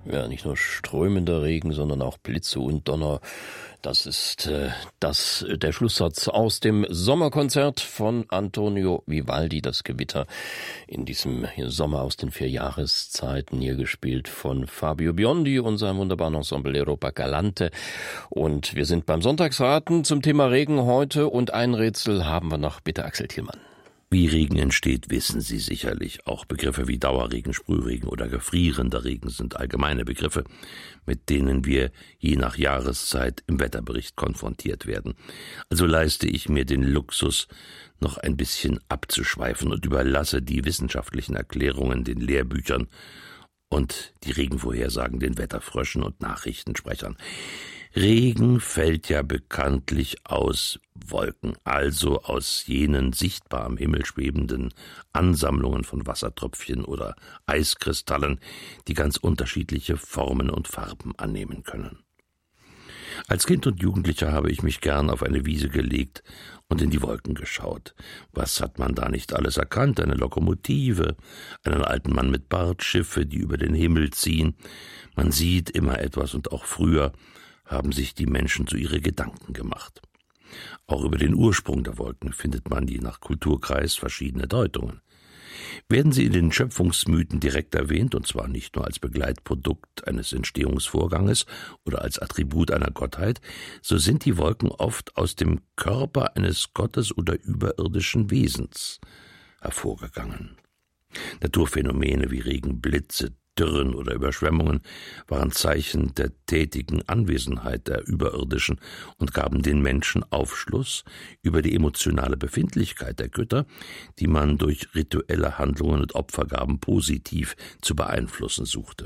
Ja, nicht nur strömender Regen, sondern auch Blitze und Donner. Das ist der Schlusssatz aus dem Sommerkonzert von Antonio Vivaldi, das Gewitter in diesem Sommer aus den 4 Jahreszeiten, hier gespielt von Fabio Biondi und seinem wunderbaren Ensemble Europa Galante. Und wir sind beim Sonntagsraten zum Thema Regen heute und ein Rätsel haben wir noch. Bitte, Axel Thielmann. Wie Regen entsteht, wissen Sie sicherlich. Auch Begriffe wie Dauerregen, Sprühregen oder gefrierender Regen sind allgemeine Begriffe, mit denen wir je nach Jahreszeit im Wetterbericht konfrontiert werden. Also leiste ich mir den Luxus, noch ein bisschen abzuschweifen und überlasse die wissenschaftlichen Erklärungen den Lehrbüchern und die Regenvorhersagen den Wetterfröschen und Nachrichtensprechern. Regen fällt ja bekanntlich aus Wolken, also aus jenen sichtbar am Himmel schwebenden Ansammlungen von Wassertröpfchen oder Eiskristallen, die ganz unterschiedliche Formen und Farben annehmen können. Als Kind und Jugendlicher habe ich mich gern auf eine Wiese gelegt und in die Wolken geschaut. Was hat man da nicht alles erkannt? Eine Lokomotive, einen alten Mann mit Bart, Schiffe, die über den Himmel ziehen. Man sieht immer etwas und auch früher haben sich die Menschen zu ihre Gedanken gemacht. Auch über den Ursprung der Wolken findet man je nach Kulturkreis verschiedene Deutungen. Werden sie in den Schöpfungsmythen direkt erwähnt, und zwar nicht nur als Begleitprodukt eines Entstehungsvorganges oder als Attribut einer Gottheit, so sind die Wolken oft aus dem Körper eines Gottes oder überirdischen Wesens hervorgegangen. Naturphänomene wie Regen, Blitze, Dürren oder Überschwemmungen waren Zeichen der tätigen Anwesenheit der Überirdischen und gaben den Menschen Aufschluss über die emotionale Befindlichkeit der Götter, die man durch rituelle Handlungen und Opfergaben positiv zu beeinflussen suchte.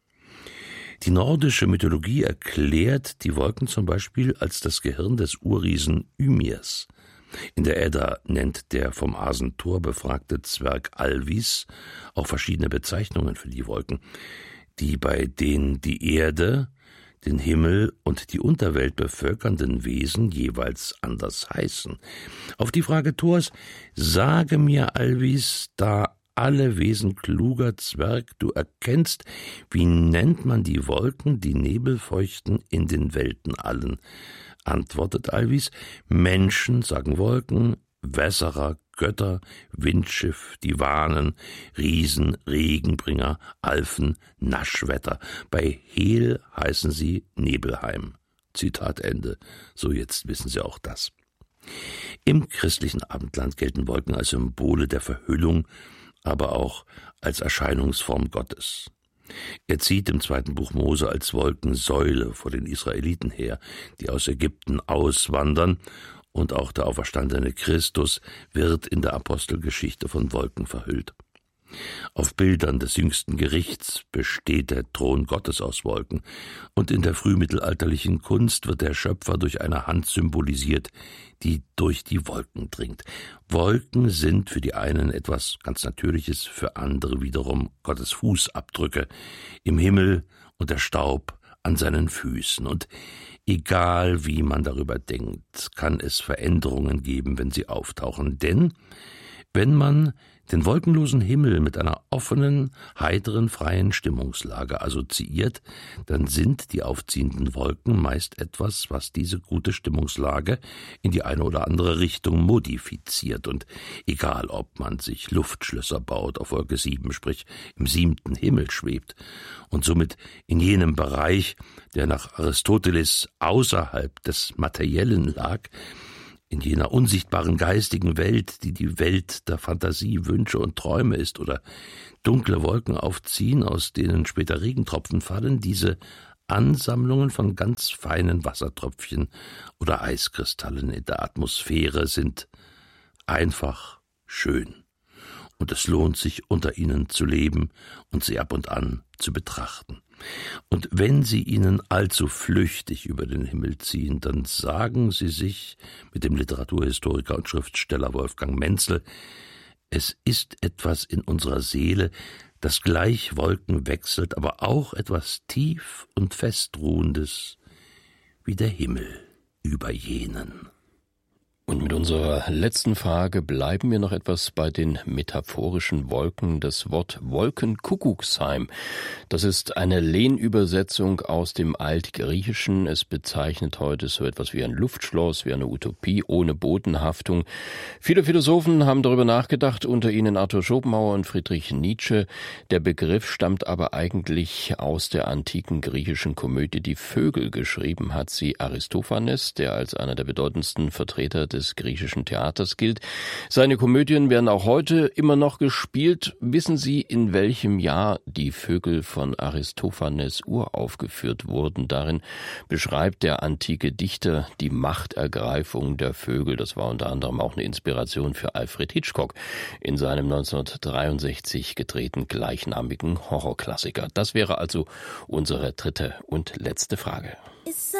Die nordische Mythologie erklärt die Wolken zum Beispiel als das Gehirn des Urriesen Ymirs. In der Edda nennt der vom Asen-Thor befragte Zwerg Alvis auch verschiedene Bezeichnungen für die Wolken, die bei den die Erde, den Himmel und die Unterwelt bevölkernden Wesen jeweils anders heißen. Auf die Frage Thors, sage mir, Alvis, da alle Wesen kluger Zwerg du erkennst, wie nennt man die Wolken, die Nebelfeuchten in den Welten allen? Antwortet Alvis, Menschen sagen Wolken, Wässerer, Götter, Windschiff, Divanen, Riesen, Regenbringer, Alfen, Naschwetter. Bei Hel heißen sie Nebelheim. Zitat Ende. So, jetzt wissen Sie auch das. Im christlichen Abendland gelten Wolken als Symbole der Verhüllung, aber auch als Erscheinungsform Gottes. Er zieht im 2. Buch Mose als Wolkensäule vor den Israeliten her, die aus Ägypten auswandern, und auch der auferstandene Christus wird in der Apostelgeschichte von Wolken verhüllt. Auf Bildern des jüngsten Gerichts besteht der Thron Gottes aus Wolken, und in der frühmittelalterlichen Kunst wird der Schöpfer durch eine Hand symbolisiert, die durch die Wolken dringt. Wolken sind für die einen etwas ganz Natürliches, für andere wiederum Gottes Fußabdrücke im Himmel und der Staub an seinen Füßen. Und egal wie man darüber denkt, kann es Veränderungen geben, wenn sie auftauchen. Denn wenn man den wolkenlosen Himmel mit einer offenen, heiteren, freien Stimmungslage assoziiert, dann sind die aufziehenden Wolken meist etwas, was diese gute Stimmungslage in die eine oder andere Richtung modifiziert. Und egal, ob man sich Luftschlösser baut auf Wolke 7, sprich im 7. Himmel schwebt und somit in jenem Bereich, der nach Aristoteles außerhalb des Materiellen lag, in jener unsichtbaren geistigen Welt, die die Welt der Fantasie, Wünsche und Träume ist, oder dunkle Wolken aufziehen, aus denen später Regentropfen fallen, diese Ansammlungen von ganz feinen Wassertröpfchen oder Eiskristallen in der Atmosphäre sind einfach schön. Und es lohnt sich, unter ihnen zu leben und sie ab und an zu betrachten. Und wenn sie ihnen allzu flüchtig über den Himmel ziehen, dann sagen sie sich mit dem Literaturhistoriker und Schriftsteller Wolfgang Menzel, es ist etwas in unserer Seele, das gleich Wolken wechselt, aber auch etwas tief und festruhendes wie der Himmel über jenen. Und mit unserer letzten Frage bleiben wir noch etwas bei den metaphorischen Wolken. Das Wort Wolkenkuckucksheim, das ist eine Lehnübersetzung aus dem Altgriechischen. Es bezeichnet heute so etwas wie ein Luftschloss, wie eine Utopie ohne Bodenhaftung. Viele Philosophen haben darüber nachgedacht, unter ihnen Arthur Schopenhauer und Friedrich Nietzsche. Der Begriff stammt aber eigentlich aus der antiken griechischen Komödie Die Vögel. Geschrieben hat sie Aristophanes, der als einer der bedeutendsten Vertreter des griechischen Theaters gilt. Seine Komödien werden auch heute immer noch gespielt. Wissen Sie, in welchem Jahr Die Vögel von Aristophanes uraufgeführt wurden? Darin beschreibt der antike Dichter die Machtergreifung der Vögel. Das war unter anderem auch eine Inspiration für Alfred Hitchcock in seinem 1963 gedrehten gleichnamigen Horrorklassiker. Das wäre also unsere dritte und letzte Frage.